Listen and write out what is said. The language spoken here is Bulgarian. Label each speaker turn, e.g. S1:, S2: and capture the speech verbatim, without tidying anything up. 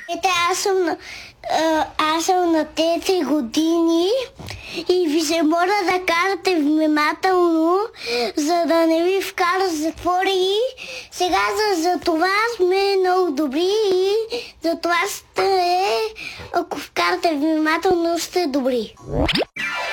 S1: Ето, аз съм на, а, аз съм на тези години и ви се моля да карате внимателно, за да не ви вкара затвори. И сега за, за това сме много добри и за това сте, ако вкарате внимателно, сте добри.